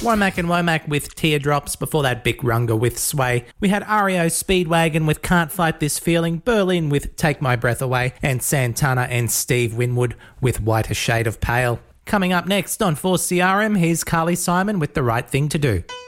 Womack and Womack with Teardrops, before that Bic Runga with Sway. We had REO Speedwagon with Can't Fight This Feeling, Berlin with Take My Breath Away, and Santana and Steve Winwood with Whiter Shade of Pale. Coming up next on 4CRM, here's Carly Simon with The Right Thing to Do.